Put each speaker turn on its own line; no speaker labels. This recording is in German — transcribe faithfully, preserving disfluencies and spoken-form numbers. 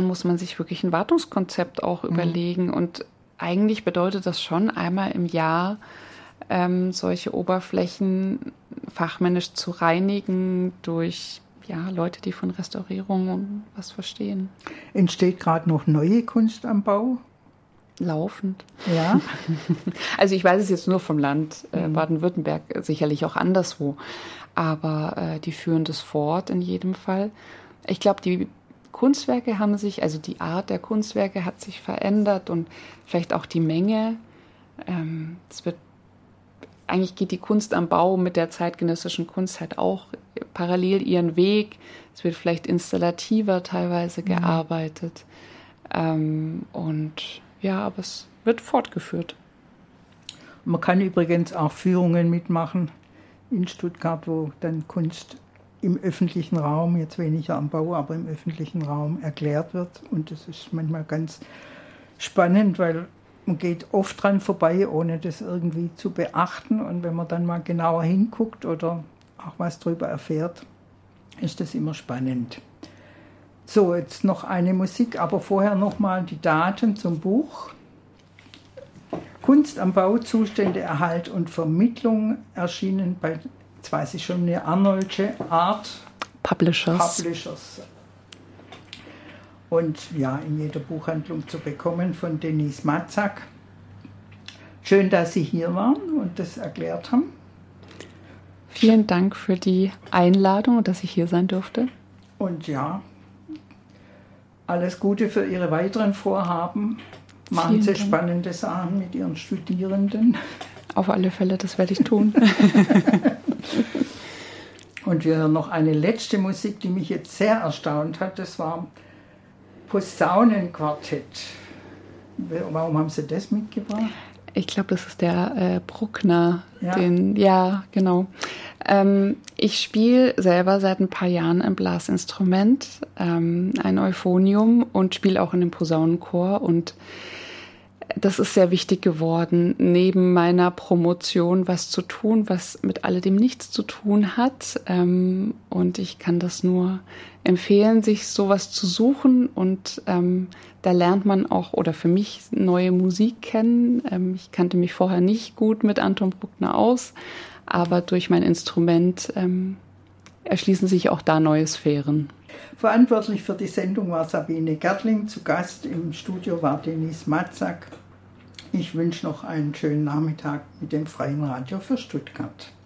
muss man sich wirklich ein Wartungskonzept auch mhm. überlegen. Und eigentlich bedeutet das schon, einmal im Jahr ähm, solche Oberflächen fachmännisch zu reinigen durch ja, Leute, die von Restaurierung was verstehen.
Entsteht gerade noch neue Kunst am Bau?
Laufend.
Ja.
Also ich weiß es jetzt nur vom Land äh, Baden-Württemberg, sicherlich auch anderswo. Aber äh, die führen das fort in jedem Fall. Ich glaube, die Kunstwerke haben sich, also die Art der Kunstwerke hat sich verändert und vielleicht auch die Menge. Ähm, es wird, eigentlich geht die Kunst am Bau mit der zeitgenössischen Kunst halt auch parallel ihren Weg. Es wird vielleicht installativer teilweise gearbeitet. Mhm. Ähm, und ja, aber es wird fortgeführt.
Man kann übrigens auch Führungen mitmachen in Stuttgart, wo dann Kunst im öffentlichen Raum, jetzt weniger am Bau, aber im öffentlichen Raum erklärt wird. Und das ist manchmal ganz spannend, weil man geht oft dran vorbei, ohne das irgendwie zu beachten. Und wenn man dann mal genauer hinguckt oder auch was darüber erfährt, ist das immer spannend. So, jetzt noch eine Musik, aber vorher nochmal die Daten zum Buch. Kunst am Bau, Zustände, Erhalt und Vermittlung, erschienen bei, jetzt weiß ich schon, eine Arnoldsche Art
Publishers.
Publishers. Und ja, in jeder Buchhandlung zu bekommen von Denise Matzak. Schön, dass Sie hier waren und das erklärt haben.
Vielen Dank für die Einladung und dass ich hier sein durfte.
Und ja, alles Gute für Ihre weiteren Vorhaben. Machen Sie spannende Sachen mit Ihren Studierenden.
Auf alle Fälle, das werde ich tun.
Und wir hören noch eine letzte Musik, die mich jetzt sehr erstaunt hat. Das war Posaunenquartett. Warum haben Sie das mitgebracht?
Ich glaube, das ist der äh, Bruckner.
Ja.
Den, ja, genau. Ähm, ich spiele selber seit ein paar Jahren ein Blasinstrument, ähm, ein Euphonium, und spiele auch in einem Posaunenchor. Und das ist sehr wichtig geworden, neben meiner Promotion was zu tun, was mit alledem nichts zu tun hat. Ähm, und ich kann das nur empfehlen, sich sowas zu suchen. Und ähm, da lernt man auch, oder für mich, neue Musik kennen. Ähm, ich kannte mich vorher nicht gut mit Anton Bruckner aus, aber durch mein Instrument ähm, erschließen sich auch da neue Sphären.
Verantwortlich für die Sendung war Sabine Gertling, zu Gast im Studio war Denise Matzak. Ich wünsche noch einen schönen Nachmittag mit dem Freien Radio für Stuttgart.